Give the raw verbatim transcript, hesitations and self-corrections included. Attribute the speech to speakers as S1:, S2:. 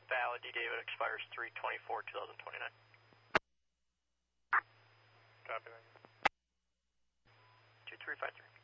S1: valid. D David expires three twenty-four twenty twenty-nine.
S2: Copy that.
S1: two three five three.